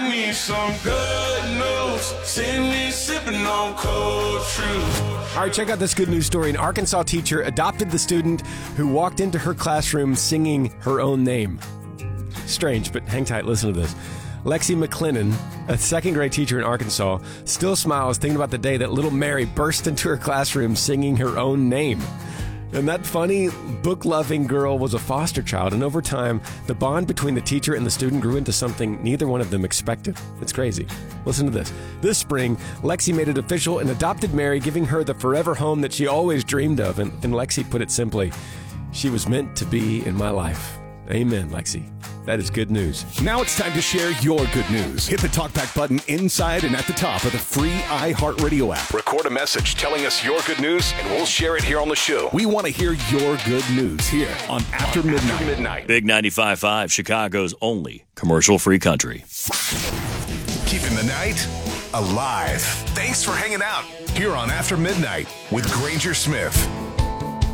me some good news. See me sipping on cold truth. All right, check out this good news story. An Arkansas teacher adopted the student who walked into her classroom singing her own name. Strange, but hang tight. Listen to this. Lexi McClennan, a second-grade teacher in Arkansas, still smiles thinking about the day that little Mary burst into her classroom singing her own name. And that funny, book-loving girl was a foster child, and over time, the bond between the teacher and the student grew into something neither one of them expected. It's crazy. Listen to this. This spring, Lexi made it official and adopted Mary, giving her the forever home that she always dreamed of. And Lexi put it simply, she was meant to be in my life. Amen, Lexi. That is good news. Now it's time to share your good news. Hit the TalkBack button inside and at the top of the free iHeartRadio app. Record a message telling us your good news, and we'll share it here on the show. We want to hear your good news here on After Midnight. Big 95.5, Chicago's only commercial-free country. Keeping the night alive. Thanks for hanging out here on After Midnight with Granger Smith.